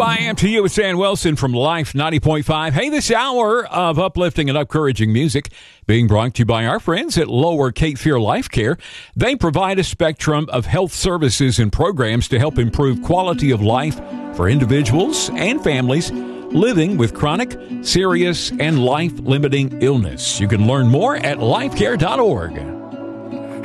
I am to you with Stan Wilson from Life 90.5. Hey, this hour of uplifting and encouraging music being brought to you by our friends at Lower Cape Fear Life Care. They provide a spectrum of health services and programs to help improve quality of life for individuals and families living with chronic, serious, and life-limiting illness. You can learn more at lifecare.org.